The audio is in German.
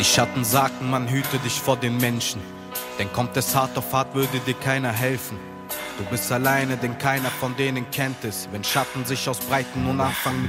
Die Schatten sagten, man hüte dich vor den Menschen, denn kommt es hart auf hart, würde dir keiner helfen. Du bist alleine, denn keiner von denen kennt es, wenn Schatten sich ausbreiten und anfangen